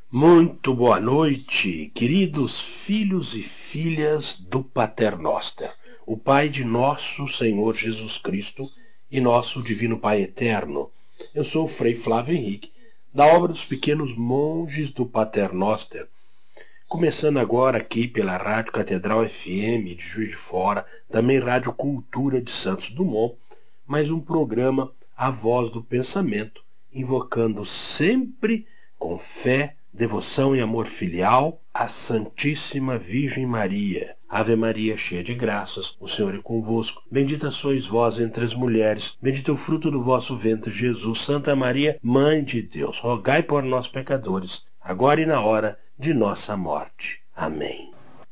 Muito boa noite, queridos filhos e filhas do Pater Noster, o Pai de nosso Senhor Jesus Cristo e nosso Divino Pai Eterno. Eu sou o Frei Flávio Henrique, da obra dos pequenos monges do Pater Noster, começando agora aqui pela Rádio Catedral FM de Juiz de Fora, também Rádio Cultura de Santos Dumont, mais um programa A Voz do Pensamento, invocando sempre com fé, devoção e amor filial à Santíssima Virgem Maria. Ave Maria, cheia de graças, o Senhor é convosco. Bendita sois vós entre as mulheres, bendito é o fruto do vosso ventre, Jesus. Santa Maria, Mãe de Deus, rogai por nós pecadores, agora e na hora de nossa morte. Amém.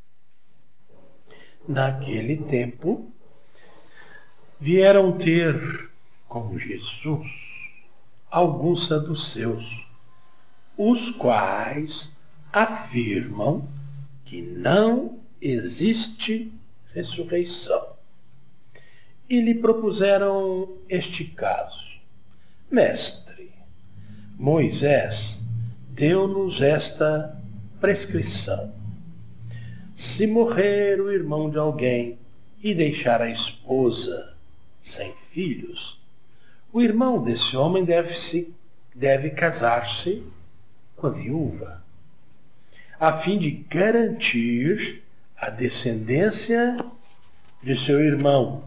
Naquele tempo, vieram ter com Jesus alguns saduceus, os quais afirmam que não existe ressurreição. E lhe propuseram este caso: Mestre, Moisés deu-nos esta prescrição: se morrer o irmão de alguém e deixar a esposa sem filhos, o irmão desse homem deve casar-se com a viúva, a fim de garantir a descendência de seu irmão.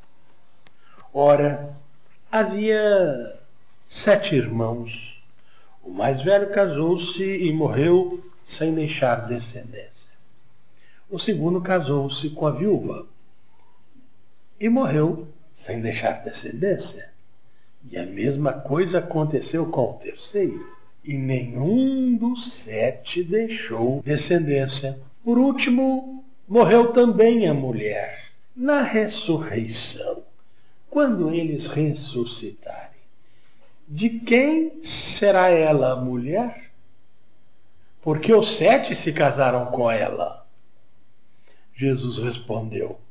Ora, havia 7 irmãos. O mais velho casou-se e morreu sem deixar descendência. O segundo casou-se com a viúva e morreu sem deixar descendência. E a mesma coisa aconteceu com o terceiro. E nenhum dos 7 deixou descendência. Por último, morreu também a mulher. Na ressurreição, quando eles ressuscitarem, de quem será ela a mulher? Porque os 7 se casaram com ela. Jesus respondeu: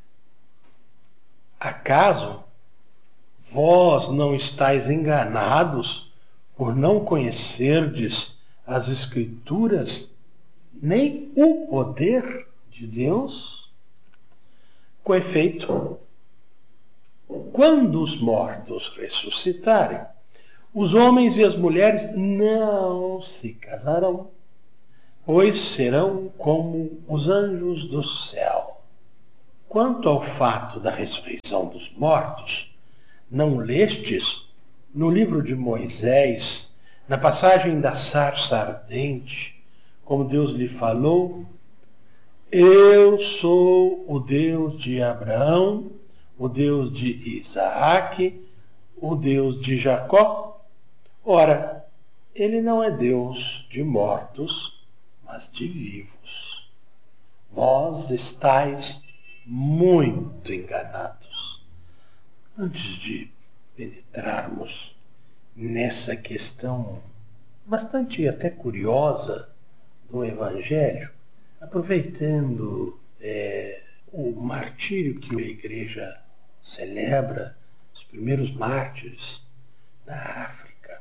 acaso vós não estáis enganados por não conhecerdes as Escrituras, nem o poder de Deus? Com efeito, quando os mortos ressuscitarem, os homens e as mulheres não se casarão, pois serão como os anjos do céu. Quanto ao fato da ressurreição dos mortos, não lestes no livro de Moisés, na passagem da sarça ardente, como Deus lhe falou: eu sou o Deus de Abraão, o Deus de Isaac, o Deus de Jacó? Ora, ele não é Deus de mortos, mas de vivos. Vós estáis muito enganados. Antes de penetrarmos nessa questão bastante até curiosa do Evangelho, aproveitando o martírio que a Igreja celebra, os primeiros mártires da África,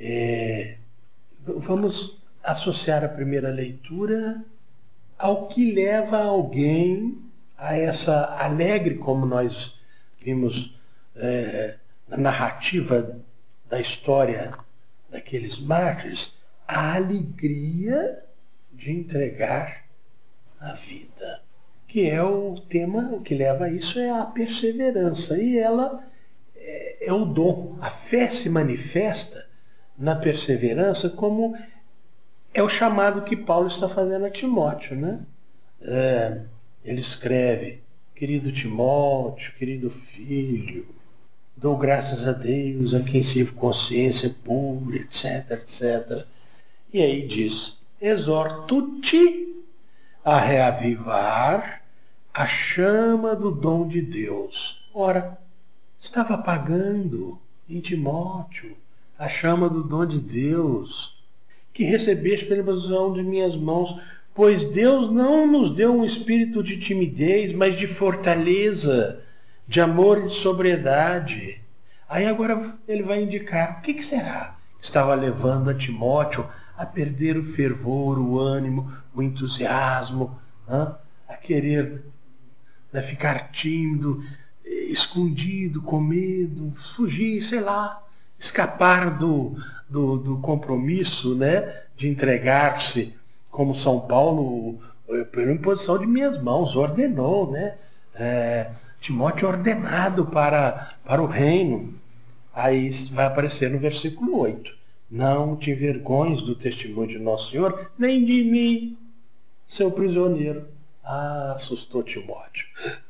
vamos associar a primeira leitura ao que leva alguém a essa alegre, como nós vimos na narrativa da história daqueles mártires, a alegria de entregar a vida. Que é o tema, o que leva a isso é a perseverança. E ela é o dom. A fé se manifesta na perseverança, como é o chamado que Paulo está fazendo a Timóteo, né? Ele escreve: querido Timóteo, querido filho, dou graças a Deus, a quem sirvo consciência pura, etc, etc. E aí diz: exorto-te a reavivar a chama do dom de Deus. Ora, estava apagando em Timóteo a chama do dom de Deus, que recebeste pela imposição de minhas mãos, pois Deus não nos deu um espírito de timidez, mas de fortaleza, de amor e de sobriedade. Aí agora ele vai indicar o que será que estava levando a Timóteo a perder o fervor, o ânimo, o entusiasmo, a querer, né, ficar tímido, escondido, com medo, fugir, sei lá, escapar do compromisso, né, de entregar-se, como São Paulo, pela imposição de minhas mãos, ordenou, né? Timóteo ordenado para o reino. Aí vai aparecer no versículo 8. Não te envergonhes do testemunho de Nosso Senhor, nem de mim, seu prisioneiro. Assustou Timóteo.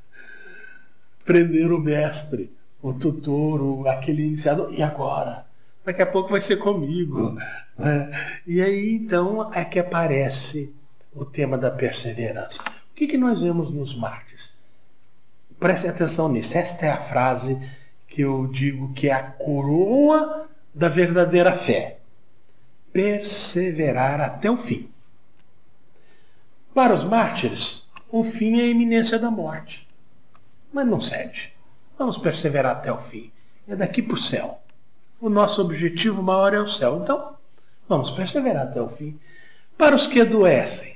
Prender o mestre, o tutor, aquele iniciador. E agora? Daqui a pouco vai ser comigo. E aí, então, é que aparece o tema da perseverança. O que nós vemos nos mártires? Prestem atenção nisso. Esta é a frase que eu digo que é a coroa da verdadeira fé. Perseverar até o fim. Para os mártires, o fim é a iminência da morte. Mas não cede. Vamos perseverar até o fim. É daqui para o céu. O nosso objetivo maior é o céu. Então, vamos perseverar até o fim. Para os que adoecem,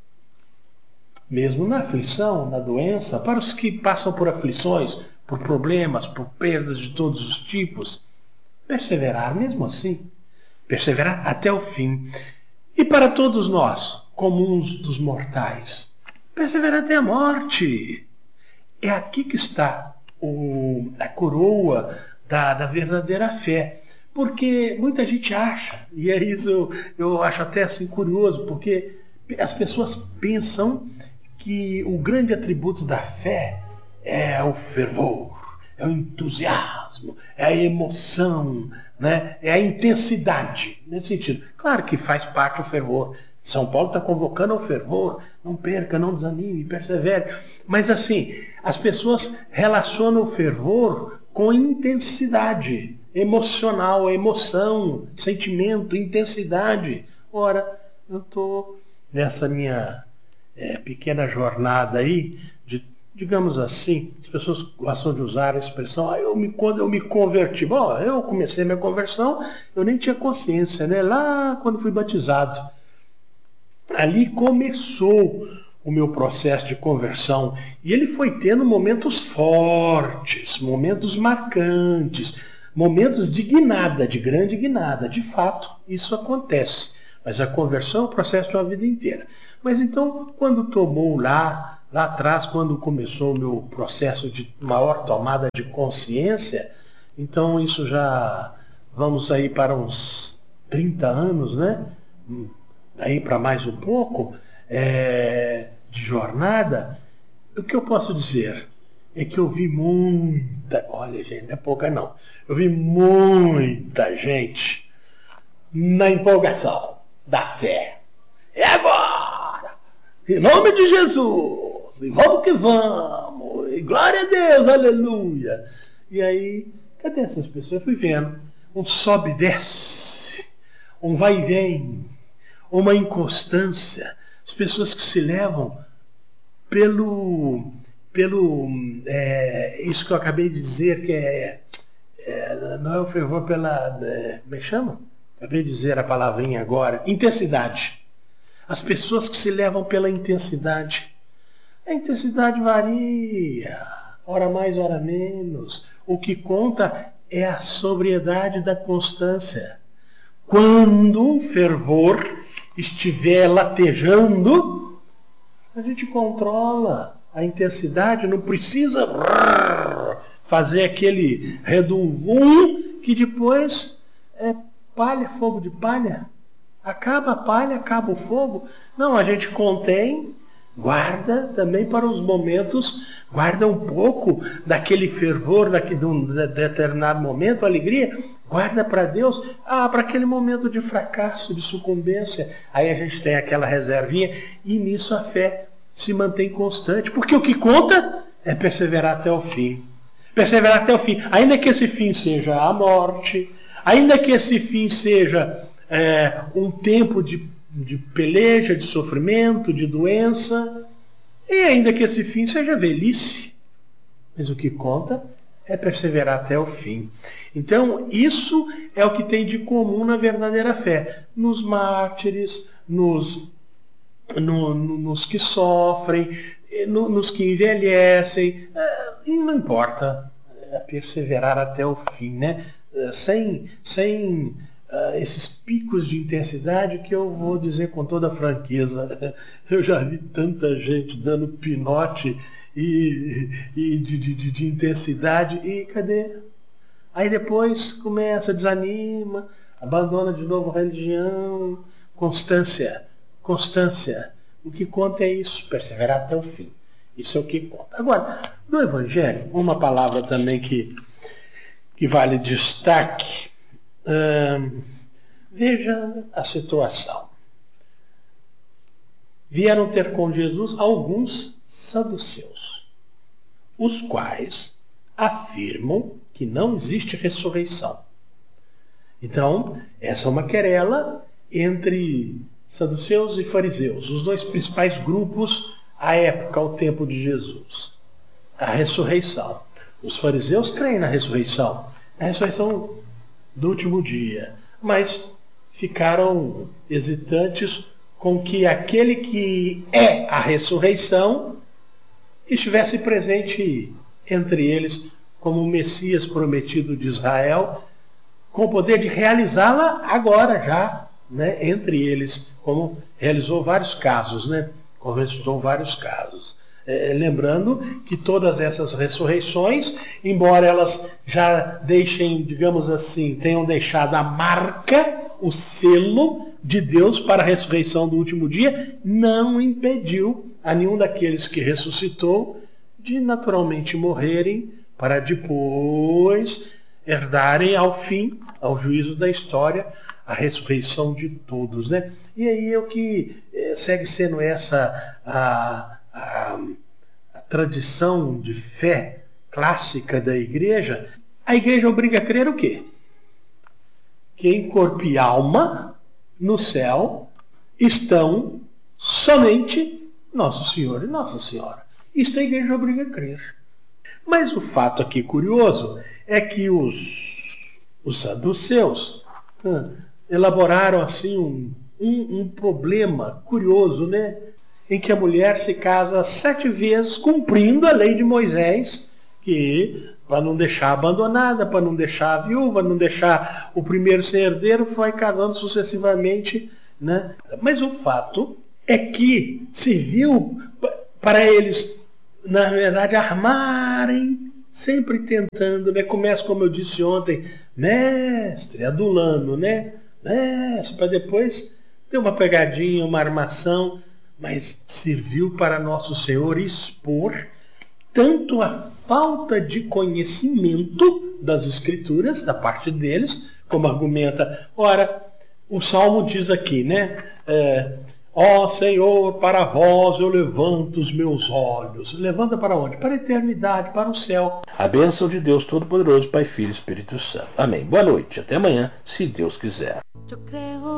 mesmo na aflição, na doença, para os que passam por aflições, por problemas, por perdas de todos os tipos, perseverar mesmo assim. Perseverar até o fim. E para todos nós, comuns dos mortais, perseverar até a morte. É aqui que está a coroa da verdadeira fé. Porque muita gente acha, e é isso eu acho até assim curioso, porque as pessoas pensam que o grande atributo da fé é o fervor, é o entusiasmo, é a emoção, né? É a intensidade, nesse sentido. Claro que faz parte o fervor. São Paulo está convocando ao fervor, não perca, não desanime, persevere. Mas assim, as pessoas relacionam o fervor com intensidade emocional, emoção, sentimento, intensidade. Ora, eu estou nessa minha pequena jornada aí, digamos assim, as pessoas gostam de usar a expressão, quando eu me converti. Bom, eu comecei minha conversão, eu nem tinha consciência, né? Lá quando fui batizado. Ali começou o meu processo de conversão. E ele foi tendo momentos fortes, momentos marcantes, momentos de guinada, de grande guinada. De fato, isso acontece. Mas a conversão é o processo de uma vida inteira. Mas então, quando tomou lá atrás, quando começou o meu processo de maior tomada de consciência, então isso já, vamos aí para uns 30 anos, né? Daí para mais um pouco, de jornada, o que eu posso dizer é que eu vi muita, olha gente, não é pouca não, eu vi muita gente na empolgação da fé. É agora! Em nome de Jesus! E vamos que vamos! E glória a Deus, aleluia! E aí, cadê essas pessoas? Eu fui vendo, um sobe e desce, um vai e vem, uma inconstância, as pessoas que se levam pelo isso que eu acabei de dizer, que não é o fervor pela, como é que chama? Acabei de dizer a palavrinha agora, intensidade. As pessoas que se levam pela intensidade. A intensidade varia, hora mais, hora menos. O que conta é a sobriedade da constância. Quando o fervor estiver latejando, a gente controla a intensidade, não precisa fazer aquele redum que depois é palha, fogo de palha. Acaba a palha, acaba o fogo. Não, a gente contém, guarda também para os momentos, guarda um pouco daquele fervor, de um determinado momento, alegria, guarda para Deus, para aquele momento de fracasso, de sucumbência. Aí a gente tem aquela reservinha e nisso a fé se mantém constante. Porque o que conta é perseverar até o fim. Perseverar até o fim. Ainda que esse fim seja a morte, ainda que esse fim seja um tempo de peleja, de sofrimento, de doença, e ainda que esse fim seja velhice. Mas o que conta é perseverar até o fim. Então, isso é o que tem de comum na verdadeira fé. Nos mártires, nos que sofrem, nos que envelhecem, e não importa, é perseverar até o fim, né? Sem esses picos de intensidade que eu vou dizer com toda franqueza. Eu já vi tanta gente dando pinote e de intensidade, e cadê? Aí depois começa, desanima, abandona de novo a religião. Constância. O que conta é isso, perseverar até o fim. Isso é o que conta. Agora, no Evangelho, uma palavra também que vale destaque. Veja a situação. Vieram ter com Jesus alguns saduceus, os quais afirmam que não existe ressurreição. Então, essa é uma querela entre saduceus e fariseus, os dois principais grupos à época, ao tempo de Jesus. A ressurreição. Os fariseus creem na ressurreição do último dia, mas ficaram hesitantes com que aquele que é a ressurreição estivesse presente entre eles como o Messias prometido de Israel, com o poder de realizá-la agora já, né, entre eles, como realizou vários casos, né? Lembrando que todas essas ressurreições, embora elas já deixem, digamos assim, tenham deixado a marca, o selo de Deus para a ressurreição do último dia, não impediu a nenhum daqueles que ressuscitou de naturalmente morrerem para depois herdarem ao fim, ao juízo da história, a ressurreição de todos, né? E aí é o que segue sendo essa a tradição de fé clássica da igreja. A igreja obriga a crer o quê? Que em corpo e alma, no céu, estão somente Nosso Senhor e Nossa Senhora. Isto a igreja obriga a crer. Mas o fato aqui curioso é que os saduceus elaboraram assim um problema curioso, né? Em que a mulher se casa 7 vezes, cumprindo a lei de Moisés, que para não deixar abandonada, para não deixar a viúva, não deixar o primeiro sem herdeiro, foi casando sucessivamente, né? Mas o fato é que serviu para eles, na verdade, armarem, sempre tentando, né? Começa, como eu disse ontem, mestre, adulando, né? Mestre, para depois ter uma pegadinha, uma armação, mas serviu para Nosso Senhor expor tanto a falta de conhecimento das Escrituras, da parte deles, como argumenta. Ora, o Salmo diz aqui, né? Ó Senhor, para vós eu levanto os meus olhos. Levanta para onde? Para a eternidade, para o céu. A bênção de Deus Todo-Poderoso, Pai, Filho e Espírito Santo. Amém. Boa noite. Até amanhã, se Deus quiser.